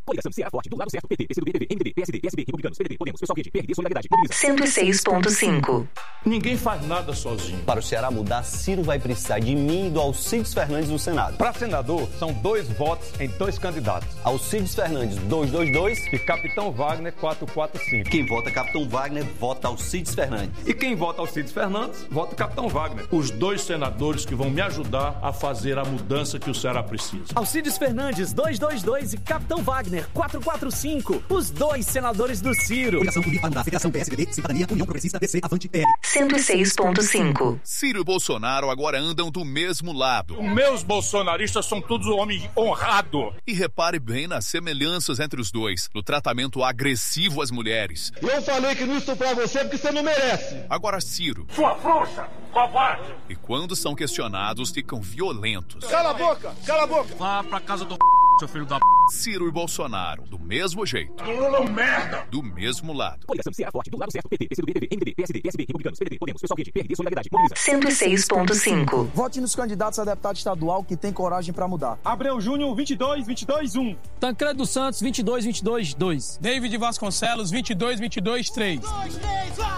Coligação Ceará Forte, do lado certo, PT, PCdoB, PV, MDB, PSD, PSB, Republicanos, PDT, Podemos, Pessoal Quente, PRD, Solidariedade, Mobiliza. 106.5. Ninguém faz nada sozinho. Para o Ceará mudar, Ciro vai precisar de mim e do Alcides Fernandes no Senado. Para senador, são 2 votos em 2 candidatos. Alcides Fernandes, 222. E Capitão Wagner, 445. Quem vota Capitão Wagner, vota Alcides Fernandes. E quem vota Alcides Fernandes, vota Capitão Wagner. Os 2 senadores que vão me ajudar a fazer a mudança que o Ceará precisa. Alcides Fernandes, 222 e Capitão Wagner, 445. Os 2 senadores do Ciro. Coligação Unir para mudar, Federação PSDB, Cidadania, União Progressista, DC, Avante, PL. 106.5. Ciro e Bolsonaro agora andam do mesmo lado. Os meus bolsonaristas são todos homens honrados. E repare bem nas semelhanças entre os dois, no tratamento agressivo às mulheres. Eu falei que não estuprar você porque você não merece. Agora Ciro. Sua frouxa, covarde. E quando são questionados, ficam violentos. Cala a boca, cala a boca. Vá pra casa do seu filho da Ciro e Bolsonaro, do mesmo jeito. Lula, merda. Do mesmo lado. Coligação Ceará Forte, do lado certo, PT, PCdoB, PV, MDB, PSD, PSB, Republicanos, PDT, Podemos, Pessoal Quente, PRD, Solidariedade, Mobiliza. 106.5. Vote nos candidatos a deputado estadual que tem coragem para mudar. Abreu Júnior, 22-22-1. Tancredo dos Santos, 22-22-2. David Vasconcelos, 22-22-3.